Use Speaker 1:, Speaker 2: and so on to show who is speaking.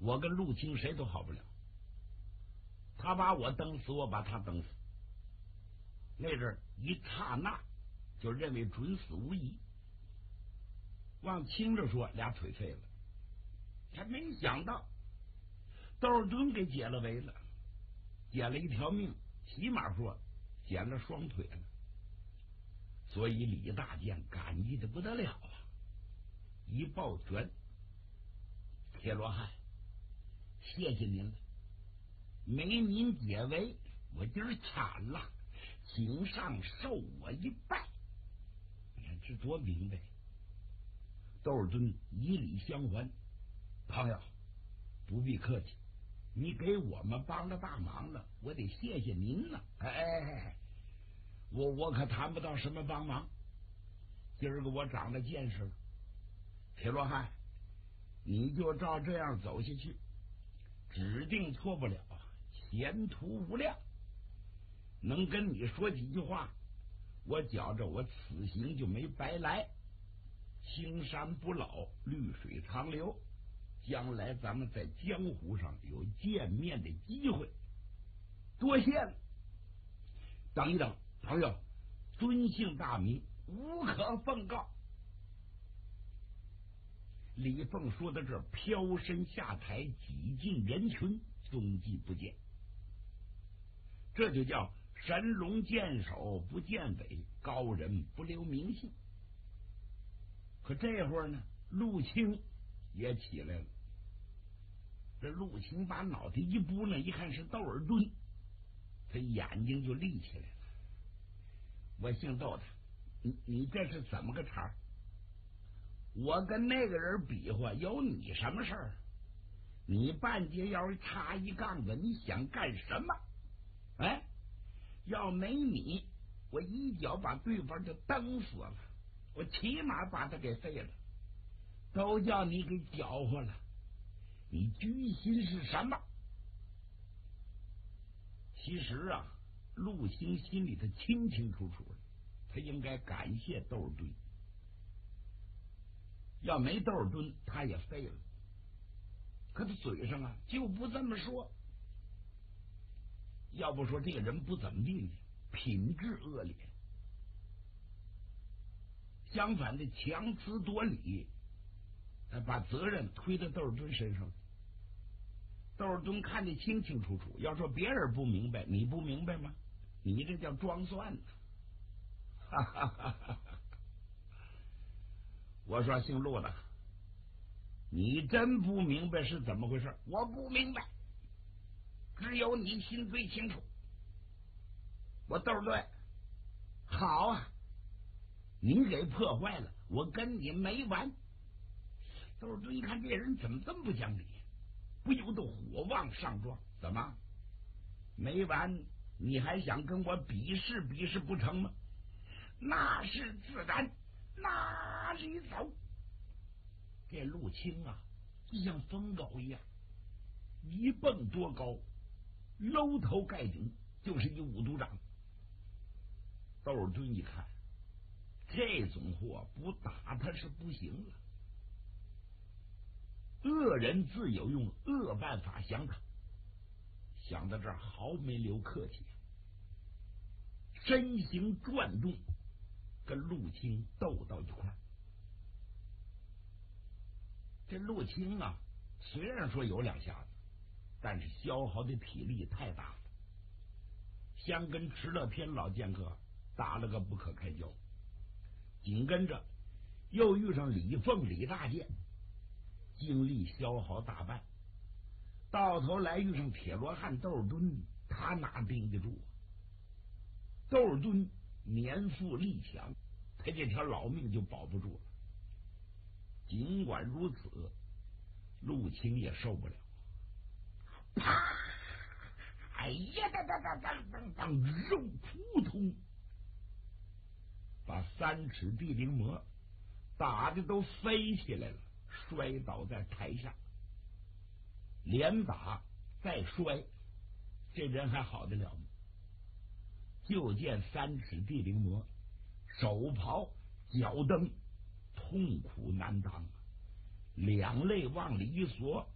Speaker 1: 我跟陆青谁都好不了。他把我蹬死，我把他蹬死。那阵一刹那就认为准死无疑。往轻着说，俩腿废了。还没想到窦尔敦给解了围了，捡了一条命，起码说捡了双腿了。所以李大健感激的不得了啊！一抱拳，铁罗汉，谢谢您了，没您解围，我今儿惨了，请上受我一拜。你看这多明白！窦尔敦以礼相还，朋友不必客气，你给我们帮了大忙了，我得谢谢您呢。哎，我可谈不到什么帮忙，今儿个我长了见识了。铁罗汉，你就照这样走下去，指定错不了，前途无量。能跟你说几句话，我觉着我此行就没白来。青山不老，绿水长流，将来咱们在江湖上有见面的机会，多谢了。等一等，朋友，尊姓大名，无可奉告。李凤说到这儿，飘身下台，挤进人群，踪迹不见。这就叫神龙见首不见尾，高人不留名姓。可这会儿呢，陆青也起来了。这陆青把脑袋一拨呢，一看是窦尔敦，他眼睛就立起来了。我姓窦的，你这是怎么个茬？我跟那个人比划，有你什么事儿？你半截腰插一杠子，你想干什么？哎，要没你，我一脚把对方就蹬死了，我起码把他给废了，都叫你给搅和了。你居心是什么？其实啊，陆星心里头清清楚楚的，他应该感谢窦尔敦。要没窦尔敦，他也废了。可他嘴上啊就不这么说。要不说这个人不怎么地呢，品质恶劣。相反的，强词夺理，把责任推到窦尔敦身上。窦尔敦看得清清楚楚。要说别人不明白，你不明白吗？你这叫装蒜呢。哈哈哈哈！我说姓陆的，你真不明白是怎么回事？我不明白，只有你心最清楚。我窦尔敦，好啊，你给破坏了，我跟你没完。窦尔敦一看这人怎么这么不讲理，不由得火往上撞。怎么没完？你还想跟我比试比试不成吗？那是自然，哪里走？这陆青啊，就像疯狗一样，一蹦多高，搂头盖顶，就是一五毒掌。窦尔敦一看，这种货不打他是不行了。恶人自有用恶办法降他。想到这儿，毫没留客气，身形转动，跟陆青斗到一块儿。这陆青啊，虽然说有两下子，但是消耗的体力太大了，相跟迟乐篇老剑客打了个不可开交。紧跟着又遇上李凤李大剑，精力消耗大半，到头来遇上铁罗汉窦尔敦，他哪顶得住啊？窦尔敦年富力强，他这条老命就保不住了。尽管如此，陆青也受不了。啪！哎呀，当肉扑通，把3尺地灵魔打的都飞起来了，摔倒在台下。连打再摔，这人还好得了吗？就见3尺地灵魔手刨脚蹬，痛苦难当啊！两肋往里一缩，